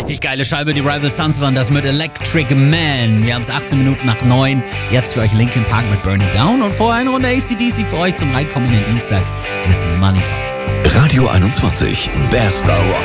Richtig geile Scheibe, die Rival Sons waren das mit Electric Man. Wir haben es 18 Minuten nach 9. Jetzt für euch Linkin Park mit Burning Down und vorher eine Runde AC/DC für euch zum reinkommenden Dienstag. Hier ist Money Talks. Radio 21, bester Rock.